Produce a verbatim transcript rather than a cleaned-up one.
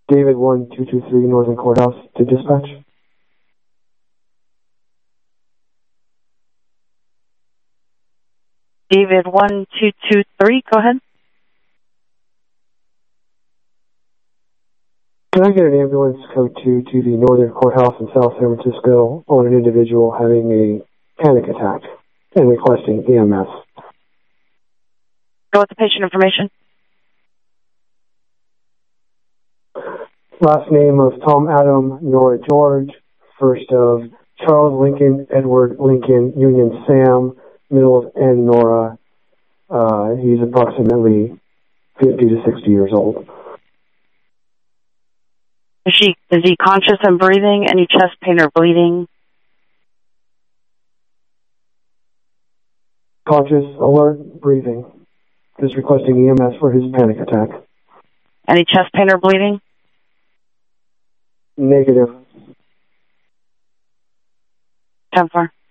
David one two two three Northern Courthouse to dispatch. David one two two three, go ahead. Can I get an ambulance code two to the Northern Courthouse in South San Francisco on an individual having a panic attack and requesting E M S? Go with the patient information. Last name of Tom Adam, Nora George. First of Charles Lincoln, Edward Lincoln, Union Sam. Middle of N, Nora. Uh, he's approximately fifty to sixty years old. Is she is he conscious and breathing? Any chest pain or bleeding? Conscious, alert, breathing. Just requesting E M S for his panic attack. Any chest pain or bleeding? Negative. ten four.